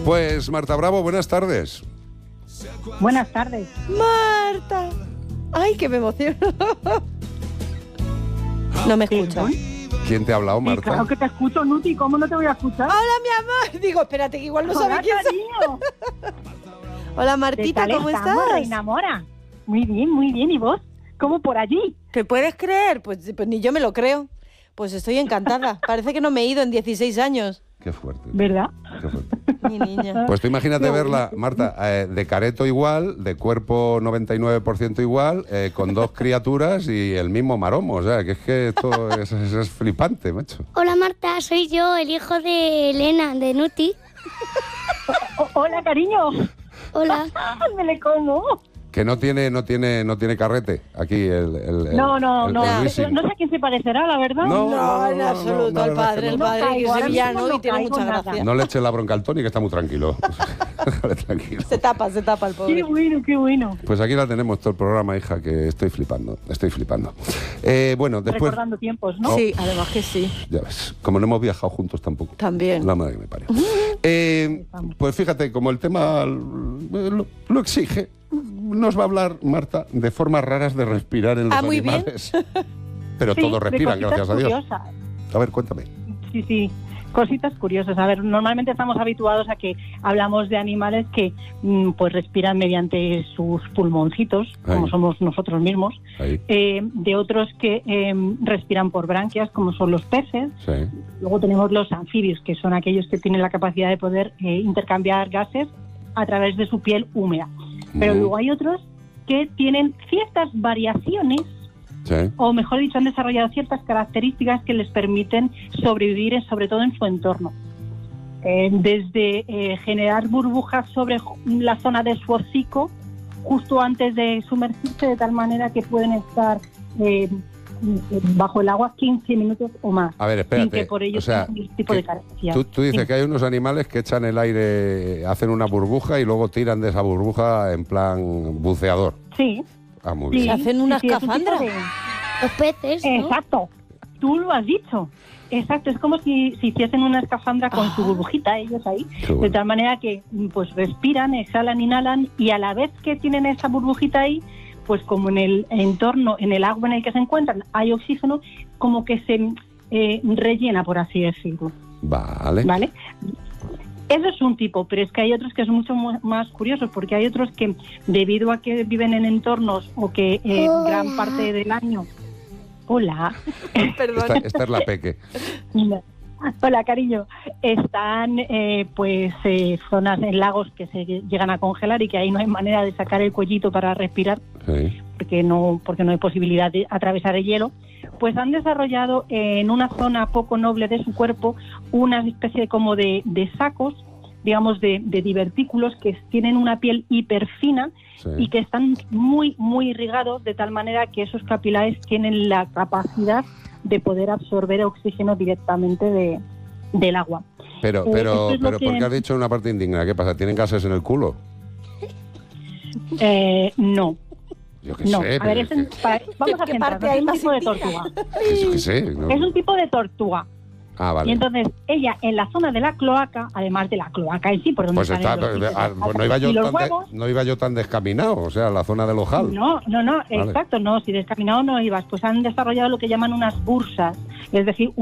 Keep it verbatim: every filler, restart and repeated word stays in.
Pues Marta Bravo, buenas tardes. Buenas tardes. Marta. Ay, que me emociono. No me escucha. ¿Quién te ha hablado, Sí, Marta? claro que te escucho, Nuti. ¿Cómo no te voy a escuchar? Hola, mi amor. Digo, espérate, que igual no sabe Hola, quién soy. cariño. Hola, ¿Qué Martita, tal ¿cómo estamos, estás? Reina Mora? Muy bien, muy bien. ¿Y vos? ¿Cómo por allí? ¿Te puedes creer? Pues, pues ni yo me lo creo. Pues estoy encantada. Parece que no me he ido en dieciséis años. Qué fuerte. ¿Verdad? Qué fuerte. Mi niña. Pues tú imagínate verla, Marta, eh, de careto igual, de cuerpo noventa y nueve por ciento igual, eh, con dos criaturas y el mismo maromo. O sea, que es que esto es, es, es flipante, macho. Hola Marta, soy yo, el hijo de Elena, de Nuti. O- hola, cariño. Hola. Me le como. Que no tiene, no tiene, no tiene carrete aquí el, el, el No, no, el- no. el No, Luisín. no sé a quién se parecerá, la verdad. No, No, en no, absoluto. no, la el verdad padre, es que el no. padre, No que caigo, es ahora sevillano mismo y no tiene caigo mucha nada. gracia. No le eche la bronca al Tony, que está muy tranquilo. Déjale tranquilo. Se tapa, se tapa el Qué pobre. bueno, qué bueno. Pues aquí la tenemos todo el programa, hija, que estoy flipando, estoy flipando. Eh, bueno, después... Recordando tiempos, ¿no? Sí, además que sí. Ya ves, como no hemos viajado juntos tampoco. También. La madre que me parió. Eh, pues fíjate, como el tema lo, lo exige, nos va a hablar Marta de formas raras de respirar en los Ah, muy bien. animales. Pero Sí, todos de respiran, cositas gracias a Dios. curiosas. A ver, cuéntame. Sí, sí. Cositas curiosas. A ver, normalmente estamos habituados a que hablamos de animales que mm, pues respiran mediante sus pulmoncitos, como Ahí. somos nosotros mismos. Ahí, Eh, de otros que eh, respiran por branquias, como son los peces. sí. Luego tenemos los anfibios, que son aquellos que tienen la capacidad de poder eh, intercambiar gases a través de su piel húmeda. Pero Mm, luego hay otros que tienen ciertas variaciones, sí. o mejor dicho, han desarrollado ciertas características que les permiten sobrevivir, en- sobre todo en su entorno. Eh, desde eh, generar burbujas sobre ju- la zona de su hocico justo antes de sumergirse, de tal manera que pueden estar eh, bajo el agua quince minutos o más, A ver, sin espérate. que por ello o sea, tengan ningún tipo que de carencia. tú, tú dices Sí. que hay unos animales que echan el aire, hacen una burbuja y luego tiran de esa burbuja en plan buceador. Sí, Ah, muy sí, bien. Se hacen una sí, sí, es un tipo escafandra. de- Los peces, ¿no? Exacto, tú lo has dicho. Exacto, es como si, si hiciesen una escafandra con su Ah. burbujita, ellos ahí, Qué de bueno. tal manera que pues respiran, exhalan, inhalan, y a la vez que tienen esa burbujita ahí, pues como en el entorno, en el agua en el que se encuentran, hay oxígeno, como que se eh, rellena, por así decirlo, Vale. ¿vale? Eso es un tipo, pero es que hay otros que son mucho mu- más curiosos, porque hay otros que, debido a que viven en entornos o que eh, Hola. gran parte del año... Hola. Perdón. Esta, esta es la peque. Mira. Hola, cariño. Están eh, pues eh, zonas en lagos que se llegan a congelar y que ahí no hay manera de sacar el cuellito para respirar, Sí. porque no porque no hay posibilidad de atravesar el hielo. Pues han desarrollado eh, en una zona poco noble de su cuerpo una especie como de, de sacos, digamos de, de divertículos que tienen una piel hiperfina Sí. y que están muy, muy irrigados, de tal manera que esos capilares tienen la capacidad de poder absorber oxígeno directamente de, del agua. Pero, Eh, pero, esto es lo pero, que- ¿por qué has dicho una parte indigna? ¿Qué pasa? ¿Tienen gases en el culo? Eh, no, Yo qué no. sé. A pero ver, es es un- que- pa- vamos a ¿Qué centrarnos, parte hay es un más tipo de indigna? tortuga. yo qué sé. no. Es un tipo de tortuga. Ah, Y vale. entonces ella en la zona de la cloaca, además de la cloaca en sí, por donde Pues salen está, los pues, bichos, ah, las pues no patas iba yo y los tan de- huevos. no iba yo tan descaminado, o sea, la zona del ojal. No, no, no, Vale. exacto, no, si descaminado no ibas, pues han desarrollado lo que llaman unas bursas, es decir,